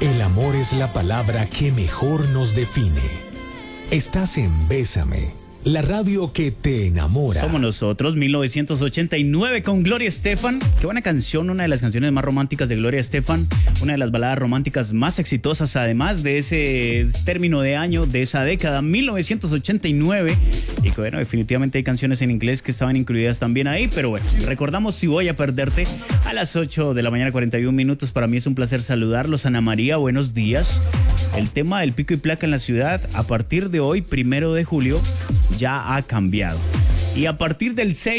El amor es la palabra que mejor nos define. Estás en Bésame, la radio que te enamora. Somos nosotros, 1989 con Gloria Estefan. Qué buena canción, una de las canciones más románticas de Gloria Estefan, una de las baladas románticas más exitosas, además de ese término de año, de esa década, 1989. Y que bueno, definitivamente hay canciones en inglés que estaban incluidas también ahí, pero bueno, recordamos Si Voy a Perderte a las 8 de la mañana, 41 minutos. Para mí es un placer saludarlos. Ana María, buenos días. El tema del pico y placa en la ciudad, a partir de hoy, 1 de julio, ya ha cambiado. Y a partir del 6